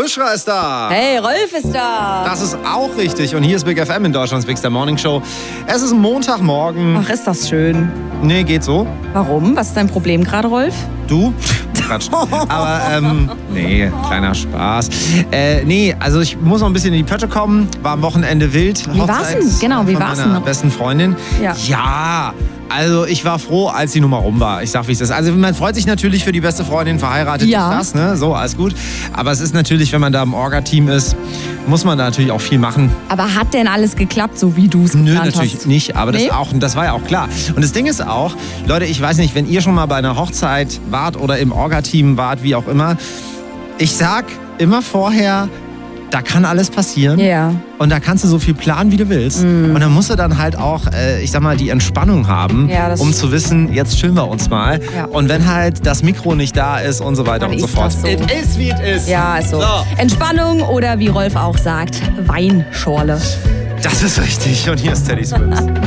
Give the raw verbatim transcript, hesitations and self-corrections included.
Buschra ist da. Hey, Rolf ist da. Das ist auch richtig. Und hier ist Big F M in Deutschlands Big Star Morning Show. Es ist Montagmorgen. Ach, ist das schön. Nee, geht so. Warum? Was ist dein Problem gerade, Rolf? Du? Quatsch. Aber, ähm, nee, kleiner Spaß. Äh, nee, also ich muss noch ein bisschen in die Pötte kommen. War am Wochenende wild. Wie war's denn? Genau, wie von war's meiner denn? besten Freundin. Ja. Ja. Also ich war froh, als die Nummer rum war. Ich sag, wie es ist. Also man freut sich natürlich für die beste Freundin, verheiratet Ja. ist das, ne? So, alles gut. Aber es ist natürlich, wenn man da im Orga-Team ist, muss man da natürlich auch viel machen. Aber hat denn alles geklappt, so wie du es Nö, geplant natürlich hast? nicht, aber das, Nee? auch, das war ja auch klar. Und das Ding ist auch, Leute, ich weiß nicht, wenn ihr schon mal bei einer Hochzeit wart oder im Orga-Team wart, wie auch immer, ich sag immer vorher, da kann alles passieren. Ja. Und da kannst du so viel planen, wie du willst. Mm. Und dann musst du dann halt auch, äh, ich sag mal, die Entspannung haben, Ja, das um zu wissen, jetzt chillen wir uns mal. Ja. Und wenn halt das Mikro nicht da ist und so weiter Dann und so ist fort. das so. It is, wie es ist. Ja, ist so. So. Entspannung oder wie Rolf auch sagt, Weinschorle. Das ist richtig. Und hier ist Teddy Swims.